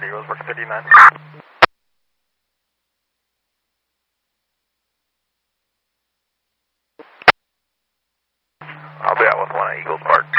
Roseburg 39. I'll be out with one at Eagles Park.